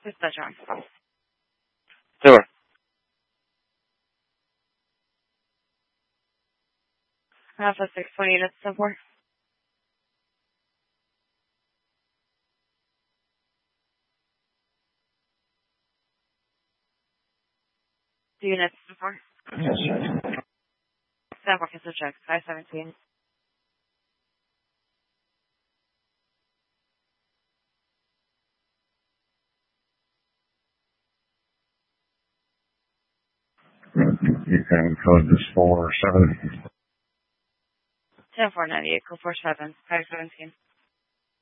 Dispatch on. Sure. Alpha 620 units, 10-4. Units, 10-4. 10-4, cancel check. 517. You can code this 47. 10-498, code 47. 517.